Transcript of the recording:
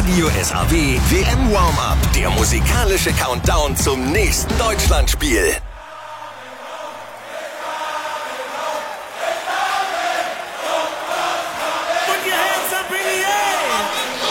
Radio SAW WM Warm-Up, der musikalische Countdown zum nächsten Deutschlandspiel.